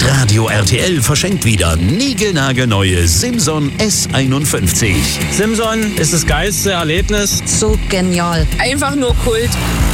Hitradio RTL verschenkt wieder niegelnagelneue Simson S51. Simson ist das geilste Erlebnis. So genial. Einfach nur Kult.